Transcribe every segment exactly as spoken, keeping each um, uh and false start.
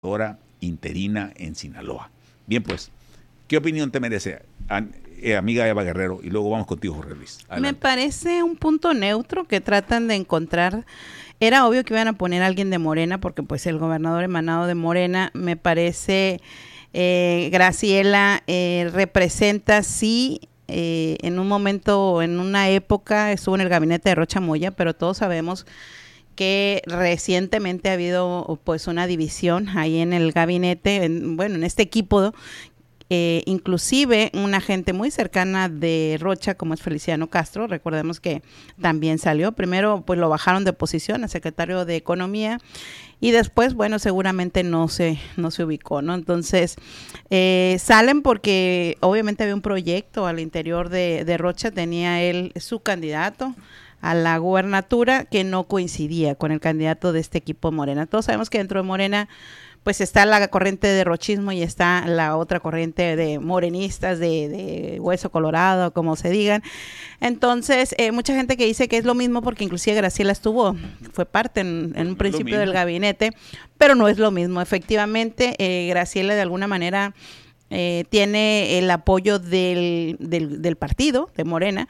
gobernadora interina en Sinaloa. Bien, pues, ¿qué opinión te merece, eh, amiga Eva Guerrero? Y luego vamos contigo, Jorge Luis. Adelante. Me parece un punto neutro que tratan de encontrar. Era obvio que iban a poner a alguien de Morena, porque pues el gobernador emanado de Morena, me parece, eh, Graciela, eh, representa sí, eh, en un momento, en una época, estuvo en el gabinete de Rocha Moya, pero todos sabemos que recientemente ha habido pues una división ahí en el gabinete, en, bueno, en este equipo, eh, inclusive una gente muy cercana de Rocha, como es Feliciano Castro, recordemos que también salió, primero pues lo bajaron de posición a secretario de Economía, y después, bueno, seguramente no se, no se ubicó, ¿no? Entonces, eh, salen porque obviamente había un proyecto al interior de, de Rocha, tenía él su candidato a la gubernatura que no coincidía con el candidato de este equipo Morena. Todos sabemos que dentro de Morena pues está la corriente de rochismo y está la otra corriente de morenistas, de, de hueso colorado, como se digan. Entonces, eh, mucha gente que dice que es lo mismo porque inclusive Graciela estuvo, fue parte en, en un principio del gabinete, pero no es lo mismo. Efectivamente, eh, Graciela de alguna manera Eh, tiene el apoyo del, del, del partido, de Morena,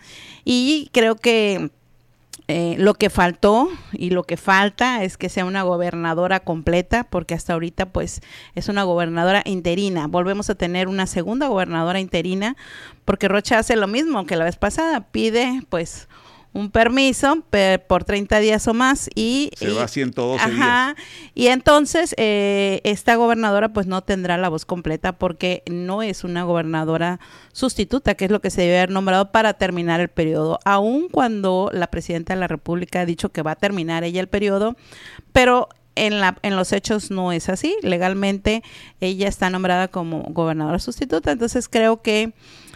y creo que Eh, lo que faltó y lo que falta es que sea una gobernadora completa, porque hasta ahorita pues es una gobernadora interina. Volvemos a tener una segunda gobernadora interina, porque Rocha hace lo mismo que la vez pasada, pide pues un permiso per, por treinta días o más y se y, va a ciento doce ajá, días. Y entonces eh, esta gobernadora pues no tendrá la voz completa porque no es una gobernadora sustituta, que es lo que se debe haber nombrado para terminar el periodo, aun cuando la presidenta de la República ha dicho que va a terminar ella el periodo, pero en la en los hechos no es así. Legalmente ella está nombrada como gobernadora sustituta, entonces creo que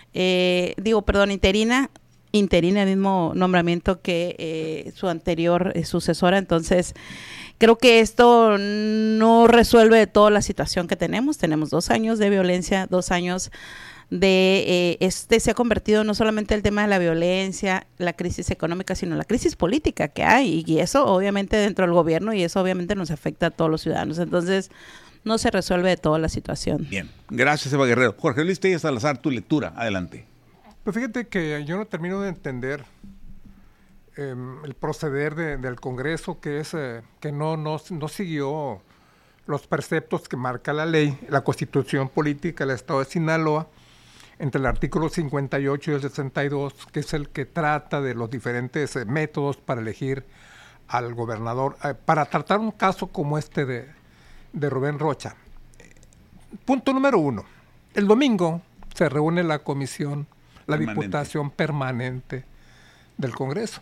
eh, digo, perdón, interina interina, el mismo nombramiento que eh, su anterior eh, sucesora. Entonces, creo que esto no resuelve de toda la situación que tenemos. Tenemos dos años de violencia, dos años de, eh, este se ha convertido no solamente el tema de la violencia, la crisis económica, sino la crisis política que hay, y eso obviamente dentro del gobierno, y eso obviamente nos afecta a todos los ciudadanos. Entonces, no se resuelve de toda la situación. Bien, gracias Eva Guerrero. Jorge Luis Telles Salazar, tu lectura, adelante. Pues fíjate que yo no termino de entender eh, el proceder de, del Congreso, que es eh, que no, no, no siguió los preceptos que marca la ley, la Constitución Política del Estado de Sinaloa, entre el artículo cincuenta y ocho y el sesenta y dos, que es el que trata de los diferentes eh, métodos para elegir al gobernador, eh, para tratar un caso como este de, de Rubén Rocha. Punto número uno. El domingo se reúne la comisión la permanente. Diputación Permanente del Congreso,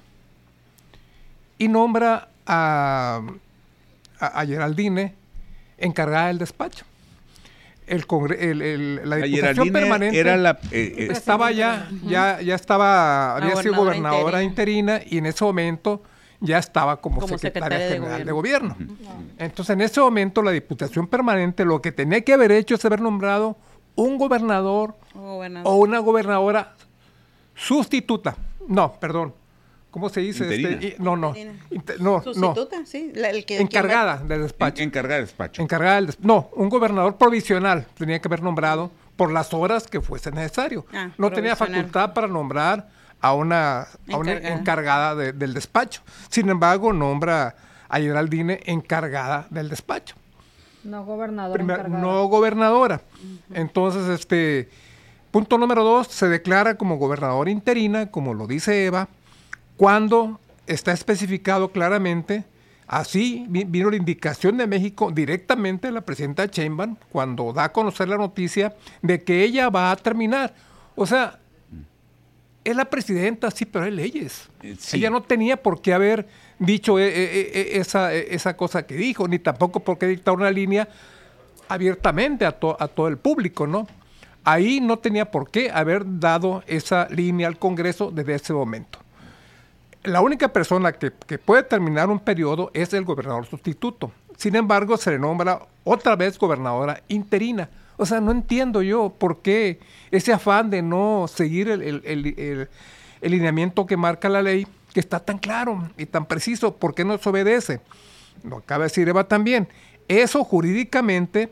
y nombra a, a, a Geraldine encargada del despacho. El, congre, el, el la Diputación la Permanente era la, eh, eh, estaba ya, ya, ya estaba, había sido gobernadora interina. interina, y en ese momento ya estaba como, como secretaria, secretaria general de gobierno. De gobierno. Uh-huh. Entonces, en ese momento, la Diputación Permanente lo que tenía que haber hecho es haber nombrado un gobernador, gobernador o una gobernadora sustituta. No, perdón. ¿Cómo se dice? Este, no, no. Inter, no, sustituta, no. sí. La, el que, encargada va... del despacho. En, encargada del despacho. Encargada del despacho. No, un gobernador provisional tenía que haber nombrado por las horas que fuese necesario. Ah, no tenía facultad para nombrar a una, a una encargada, encargada de, del despacho. Sin embargo, nombra a Geraldine encargada del despacho. No gobernadora. Primer, no gobernadora. Uh-huh. Entonces, este, punto número dos, se declara como gobernadora interina, como lo dice Eva, cuando está especificado claramente, así vino la indicación de México directamente a la presidenta Sheinbaum, cuando da a conocer la noticia de que ella va a terminar. O sea, es la presidenta, sí, pero hay leyes. Sí. Ella no tenía por qué haber dicho eh, eh, eh, esa, eh, esa cosa que dijo, ni tampoco por qué dictar una línea abiertamente a, to, a todo el público, ¿no? Ahí no tenía por qué haber dado esa línea al Congreso desde ese momento. La única persona que, que puede terminar un periodo es el gobernador sustituto. Sin embargo, se le nombra otra vez gobernadora interina. O sea, no entiendo yo por qué ese afán de no seguir el, el, el, el, el lineamiento que marca la ley, que está tan claro y tan preciso, ¿por qué no se obedece? Lo acaba de decir Eva también. Eso jurídicamente